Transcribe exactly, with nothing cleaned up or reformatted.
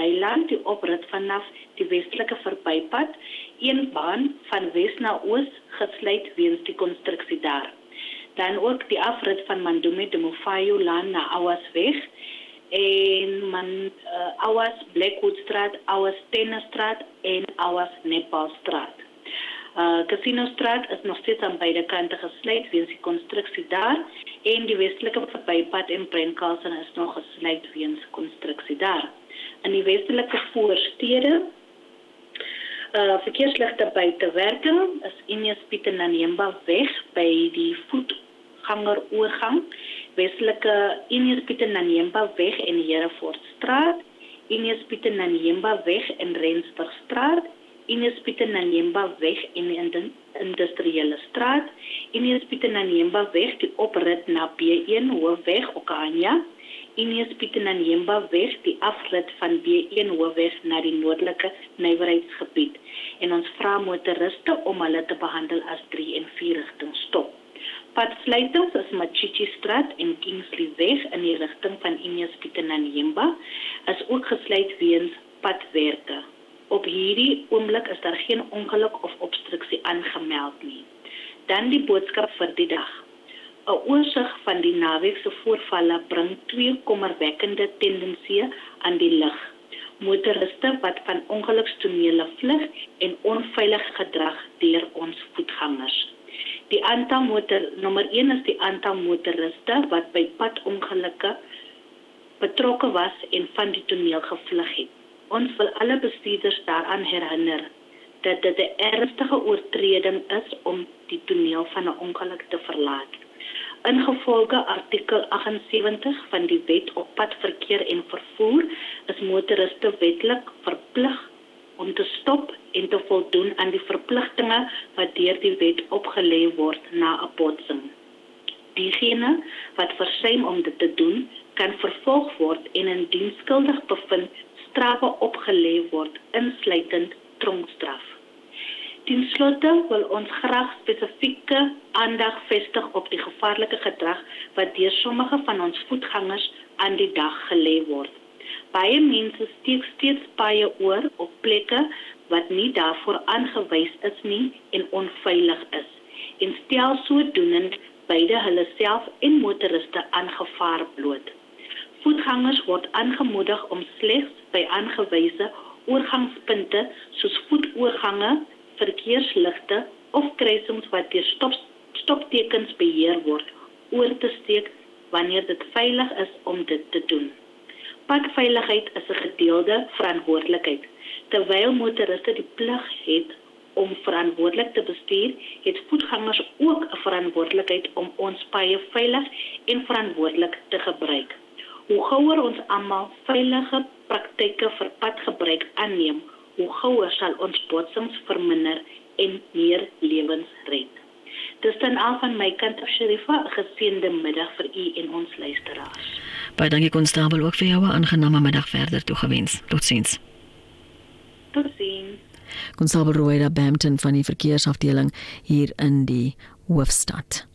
Meiland die oprit vanaf die westelike verbypad, een baan van wes na oos gesluit weens die konstruksie daar. Dan ook die afrit van Mandume de Mofayo Laan na Awasweg en man uh, Awas Blackwoodstraat, Awas Tennestraat en Awas Nepalstraat. Uh, Casinostraat is nog steeds aan beide kante gesluit weens die konstruksie daar en die westelike verbypad in Breinkalsen is nog gesluit weens konstruksie daar. In die westelike voorstede uh, verkeersligte buitewerking is Ines Pieter Nanyemba weg by die voetgangeroorgang, westelike Ines Pieter Nanyemba weg in Herefortstraat, Ines Pieter Nanyemba weg in Rensburgstraat, Ines Pieter Nanyemba weg in die industriële straat, Ines Pieter Nanyemba weg die oprit na B een Hoofweg Okanja, Ines Pieter Nanyemba weg die afrit van B een Hoofweg na die noordelike nywerheidsgebied. En ons vra motoriste om hulle te behandel as drie en vier rigting stop. Padsluitings is Machichi straat en Kingsley weg in die rigting van Ines Pieter Nanyemba is ook gesluit weens padwerke. Op hierdie oomblik is daar geen ongeluk of obstruksie aangemeld nie. Dan die boodskap vir die dag. 'n Oorsig van die naweekse voorvalle bring twee kommerwekkende tendensie aan die lig. Motoriste wat van ongelukstonele vlug en onveilige gedrag deur ons voetgangers. Die aantal motor nommer een is die aantal motoriste wat by padongelukke betrokke was en van die toneel gevlug het. Ons wil alle bestuurders daaraan herinner dat dit 'n ernstige oortreding is om die toneel van 'n ongeluk te verlaat. Ingevolge artikel agtensewentig van die Wet op Padverkeer en Vervoer is motoriste wetlik verplig om te stop en te voldoen aan die verpligtinge wat deur die wet opgelê word na 'n botsing. Diegene wat versuim om dit te doen, kan vervolg word en indien skuldig bevind strafe opgelê word, insluitend tronkstraf. Ten slotte wil ons graag spesifieke aandag vestig op die gevaarlike gedrag wat deur sommige van ons voetgangers aan die dag gelê word. Baie mense steek steeds paaie oor op plekke wat nie daarvoor aangewys is nie en onveilig is, en stel sodoende beide hulle self en motoriste aan gevaar bloot. Voetgangers word aangemoedig om slegs by aangewyse oorgangspunte soos voetoorgange, verkeersligte of kruisings wat deur stop, stoptekens beheer word, oor te steek wanneer dit veilig is om dit te doen. Padveiligheid is 'n gedeelde verantwoordelikheid. Terwyl motoriste die plig het om verantwoordelik te bestuur, het voetgangers ook 'n verantwoordelikheid om ons paaie veilig en verantwoordelik te gebruik. Hoe gouer ons almal veilige praktyke vir padgebruik aanneem, hoe gouer sal ons botsings verminder en meer lewens red. Dis dan al van my kant af, Sharifa, 'n geseënde middag vir u en ons luisteraars. Baie dankie konstabel, ook vir jou 'n aangename middag verder toegewens. Totsiens. Totsiens. Konstabel Roeda Bampton van die verkeersafdeling hier in die hoofstad.